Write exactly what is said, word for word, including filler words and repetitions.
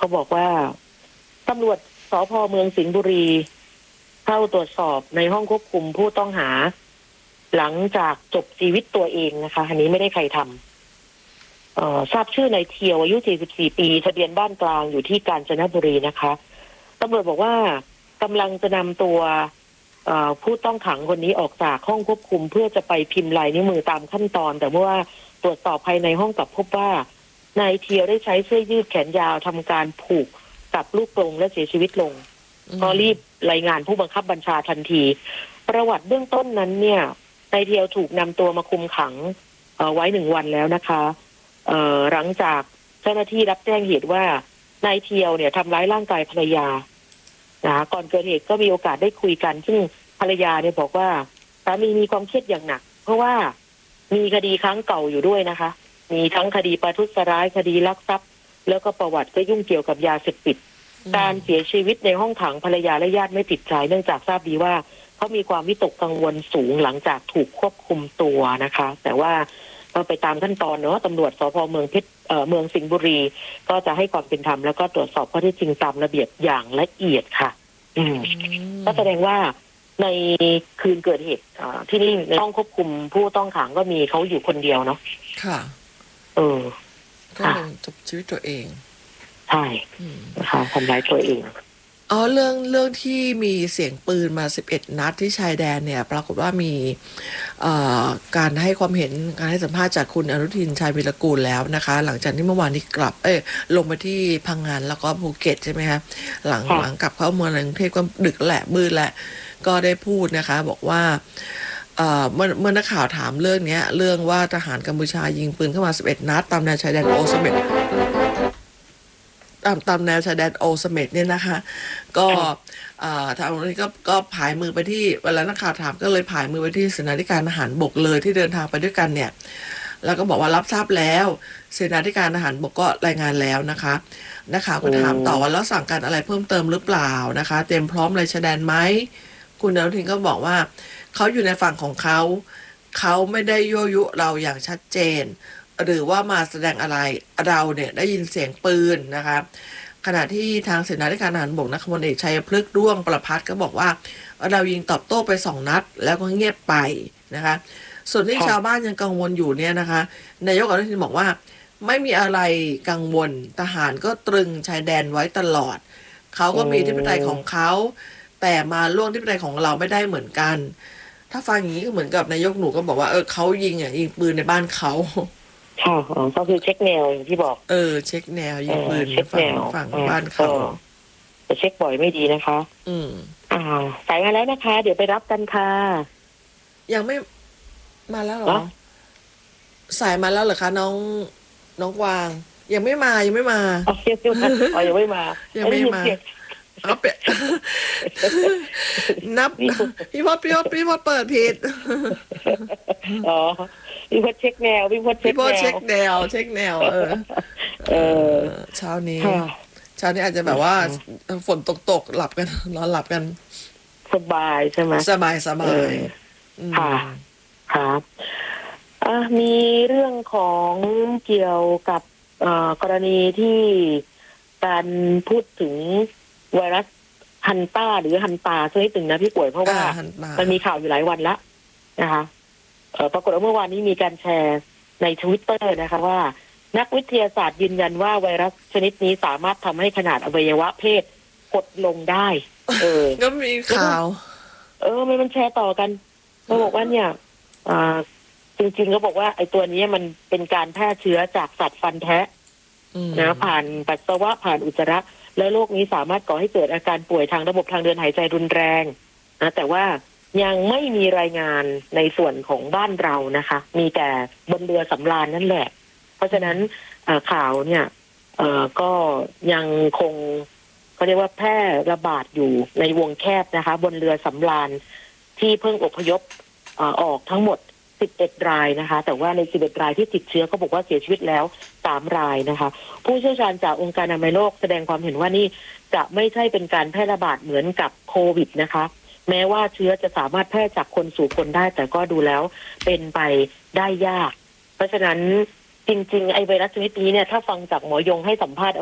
เขาบอกว่าตำรวจสภ.เมืองสิงห์บุรีเข้าตรวจสอบในห้องควบคุมผู้ต้องหาหลังจากจบชีวิตตัวเองนะคะอันนี้ไม่ได้ใครทำเอ่อทราบชื่อนายเทียวอายุสี่สิบสี่ปีทะเบียนบ้านกลางอยู่ที่กาญจนบุรีนะคะตำรวจบอกว่ากำลังจะนำตัวผู้ต้องขังคนนี้ออกจากห้องควบคุมเพื่อจะไปพิมพ์ลายนิ้วมือตามขั้นตอนแต่เมื่อตรวจสอบภายในห้องกลับพบว่านายเทียวได้ใช้เสื้อยืดแขนยาวทำการผูกกับลูกกรงและเสียชีวิตลงก็รีบรายงานผู้บังคับบัญชาทันทีประวัติเบื้องต้นนั้นเนี่ยนายเทียวถูกนำตัวมาคุมขังไว้หนึ่งวันแล้วนะคะหลังจากเจ้าหน้าที่รับแจ้งเหตุว่านายเทียวเนี่ยทำร้ายร่างกายภรรยานะก่อนเกิดเหตุก็มีโอกาสได้คุยกันซึ่งภรรยาเนี่ยบอกว่าสามีมีความเครียดอย่างหนักเพราะว่ามีคดีครั้งเก่าอยู่ด้วยนะคะมีทั้งคดีประทุษร้ายคดีลักทรัพย์แล้วก็ประวัติก็ยุ่งเกี่ยวกับยาเสพติดการเสียชีวิตในห้องขังภรรยาและญาติไม่ติดใจเนื่องจากทราบดีว่าเขามีความวิตกกังวลสูงหลังจากถูกควบคุมตัวนะคะแต่ว่าก็ไปตามขั้นตอนเนาะตำรวจสภ.เมืองเพชรเอ่อเมืองสิงห์บุรีก็จะให้ความเป็นธรรมแล้วก็ตรวจสอบข้อเท็จจริงตามระเบียบอย่างละเอียดค่ะอืมก็แสดงว่าในคืนเกิดเหตุที่นี่ในห้องควบคุมผู้ต้องขังก็มีเขาอยู่คนเดียวเนาะค่ะเออก็ลงจบชีวิตตัวเองใช่ค่ะทำร้ายตัวเองอ๋อเรื่องเรื่องที่มีเสียงปืนมาสิบเอ็ดนัดที่ชายแดนเนี่ยปรากฏว่ามีการให้ความเห็นการให้สัมภาษณ์จากคุณอนุทินชาญวีรกูลแล้วนะคะหลังจากที่เมื่อวานนี้กลับเอ้ยลงไปที่พังงานแล้วก็ภูเก็ตใช่ไหมคะหลังหลังกลับเข้าเมืองกรุงเทพก็ดึกแหละมืดแหละก็ได้พูดนะคะบอกว่าเมื่อเมื่อนักข่าวถามเรื่องนี้เรื่องว่าทหารกัมพูชายิงปืนเข้ามาสิบเอ็ดนัดตามแนวชายแดนโอเสเม็ดตามตามแนวชายแดนโอเสเม็ดเนี่ยนะคะก็ทางนี้ก็ก็ผายมือไปที่เวลานักข่าวถามก็เลยผายมือไปที่เสนาธิการทหารบกเลยที่เดินทางไปด้วยกันเนี่ยแล้วก็บอกว่ารับทราบแล้วเสนาธิการทหารบกก็รายงานแล้วนะคะนักข่าวก็ถามต่อว่าแล้วสั่งการอะไรเพิ่มเติมหรือเปล่านะคะเตรียมพร้อมเลยชายแดนไหมคุณอนุทินก็บอกว่าเขาอยู่ในฝั่งของเขาเขาไม่ได้ยั่วยุเราอย่างชัดเจนหรือว่ามาแสดงอะไรเราเนี่ยได้ยินเสียงปืนนะคะขณะที่ทางเสนาธิการทหารบกนครพลเอกชัยพฤกษ์ด้วงประภัสก็บอกว่าเรายิงตอบโต้ไปสองนัดแล้วก็เงียบไปนะคะส่วนที่ชาวบ้านยังกังวลอยู่เนี่ยนะคะนายกอนุทินบอกว่าไม่มีอะไรกังวลทหารก็ตรึงชายแดนไว้ตลอดเขาก็มีอธิปไตยของเขาแต่มาล่วงอธิปไตยของเราไม่ได้เหมือนกันถ้าฟังอย่างนี้ก็เหมือนกับนายกหนูก็บอกว่าเออเขายิงอ่ะยิงปืนในบ้านเขาค่ะก็คือเช็คแนวอย่างที่บอกเออเช็คแนวยิงปืนฝั่งฝั่งบ้านเขาจะเช็คบ่อยไม่ดีนะคะอืมอ่าสายมาแล้วนะคะเดี๋ยวไปรับกันค่ะยังไม่มาแล้วเหรอสายมาแล้วเหรอคะน้องน้องกวางยังไม่มายังไม่มาอ๋อยังไม่มายังไม่มาเอาเปะนับพี่พอดพี่พอดพี่พอดเปิดผิดอ๋อพี่พอดเช็คแนวพี่พอดเช็คแนวพี่พอดเช็คแนวเช็คแนวเออเออเช้านี้เช้านี้อาจจะแบบว่าฝนตกตกหลับกันนอนหลับกันสบายใช่ไหมสบายสบายค่ะครับมีเรื่องของเกี่ยวกับกรณีที่การพูดถึงไวรัสฮันต้าหรือฮันตาชนิดหนึ่งนะพี่ป่วยเพราะว่ามันมีข่าวอยู่หลายวันแล้วนะคะปรากฏว่าเมื่อวานนี้มีการแชร์ใน Twitter นะคะว่านักวิทยาศาสตร์ยืนยันว่าไวรัสชนิดนี้สามารถทำให้ขนาดอวัยวะเพศกดลงได้เออก็มีข่าวเออมันแชร์ต่อกันเขาบอกว่าเนี่ยจริงๆก็บอกว่าไอ้ตัวนี้มันเป็นการแพร่เชื้อจากสัตว์ฟันแทะนะผ่านปัสสาวะผ่านอุจจาระและโรคนี้สามารถก่อให้เกิดอาการป่วยทางระบบทางเดินหายใจรุนแรงนะแต่ว่ายังไม่มีรายงานในส่วนของบ้านเรานะคะมีแต่บนเรือสำราญนั่นแหละเพราะฉะนั้นข่าวเนี่ยก็ยังคงเขาเรียกว่าแพร่ระบาดอยู่ในวงแคบนะคะบนเรือสำราญที่เพิ่งอพยพออกทั้งหมดสิบเอ็ดรายนะคะแต่ว่าในสิบเอ็ดรายที่ติดเชื้อเขาบอกว่าเสียชีวิตแล้วสามรายนะคะผู้เชี่ยวชาญจากองค์การอนามัยโลกแสดงความเห็นว่านี่จะไม่ใช่เป็นการแพร่ระบาดเหมือนกับโควิดนะคะแม้ว่าเชื้อจะสามารถแพร่จากคนสู่คนได้แต่ก็ดูแล้วเป็นไปได้ยากเพราะฉะนั้นจริงๆไอ้ไวรัสชนิดนี้เนี่ยถ้าฟังจากหมอยงให้สัมภาษณ์